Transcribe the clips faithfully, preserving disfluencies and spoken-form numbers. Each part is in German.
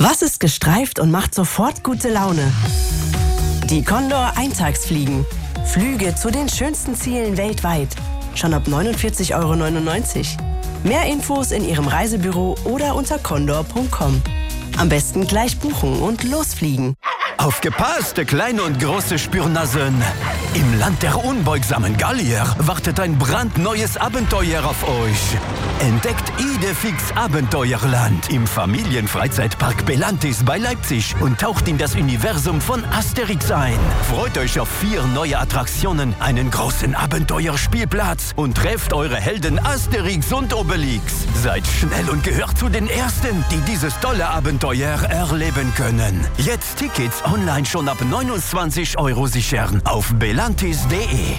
Was ist gestreift und macht sofort gute Laune? Die Condor Eintagsfliegen. Flüge zu den schönsten Zielen weltweit. Schon ab neunundvierzig Euro neunundneunzig. Mehr Infos in Ihrem Reisebüro oder unter condor punkt com. Am besten gleich buchen und losfliegen. Aufgepasst, kleine und große Spürnasen! Im Land der unbeugsamen Gallier wartet ein brandneues Abenteuer auf euch. Entdeckt Idefix Abenteuerland im Familienfreizeitpark Belantis bei Leipzig und taucht in das Universum von Asterix ein. Freut euch auf vier neue Attraktionen, einen großen Abenteuerspielplatz und trefft eure Helden Asterix und Obelix. Seid schnell und gehört zu den Ersten, die dieses tolle Abenteuer erleben können. Jetzt Tickets online schon ab neunundzwanzig Euro sichern auf belantis punkt de.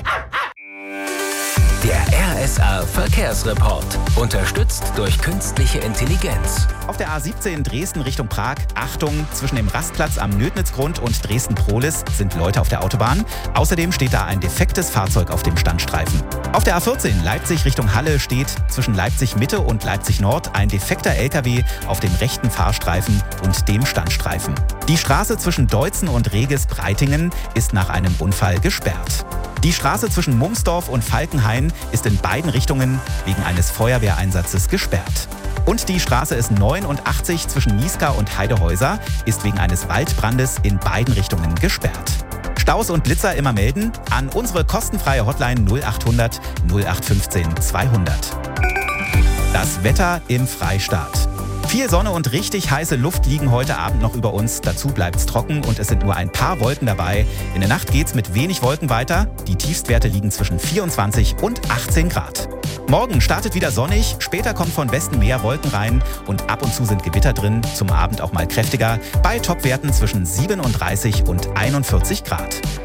Der R S A Verkehrsreport. Unterstützt durch künstliche Intelligenz. Auf der A siebzehn Dresden Richtung Prag. Achtung, zwischen dem Rastplatz am Nödnitzgrund und Dresden-Prohlis sind Leute auf der Autobahn. Außerdem steht da ein defektes Fahrzeug auf dem Standstreifen. Auf der A vierzehn Leipzig Richtung Halle steht zwischen Leipzig-Mitte und Leipzig-Nord ein defekter L K W auf dem rechten Fahrstreifen und dem Standstreifen. Die Straße zwischen Deutzen und Regis-Breitingen ist nach einem Unfall gesperrt. Die Straße zwischen Mumsdorf und Falkenhain ist in beiden Richtungen wegen eines Feuerwehreinsatzes gesperrt. Und die Straße S neunundachtzig zwischen Niesca und Heidehäuser ist wegen eines Waldbrandes in beiden Richtungen gesperrt. Staus und Blitzer immer melden an unsere kostenfreie Hotline null achthundert null acht fünfzehn zweihundert. Das Wetter im Freistaat. Viel Sonne und richtig heiße Luft liegen heute Abend noch über uns. Dazu bleibt's trocken und es sind nur ein paar Wolken dabei. In der Nacht geht's mit wenig Wolken weiter. Die Tiefstwerte liegen zwischen vierundzwanzig und achtzehn Grad. Morgen startet wieder sonnig, später kommt von Westen mehr Wolken rein und ab und zu sind Gewitter drin, zum Abend auch mal kräftiger, bei Topwerten zwischen siebenunddreißig und einundvierzig Grad.